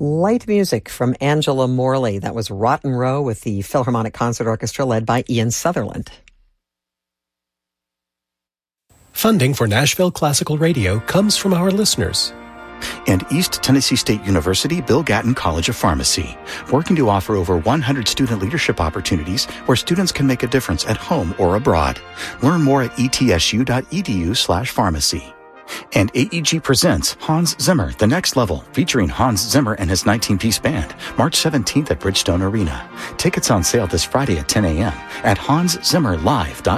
Light music from Angela Morley. That was Rotten Row with the Philharmonic Concert Orchestra led by Ian Sutherland. Funding for Nashville Classical Radio comes from our listeners. And East Tennessee State University Bill Gatton College of Pharmacy, working to offer over 100 student leadership opportunities where students can make a difference at home or abroad. Learn more at etsu.edu/pharmacy. And AEG presents Hans Zimmer, The Next Level, featuring Hans Zimmer and his 19-piece band, March 17th at Bridgestone Arena. Tickets on sale this Friday at 10 a.m. at hanszimmerlive.com.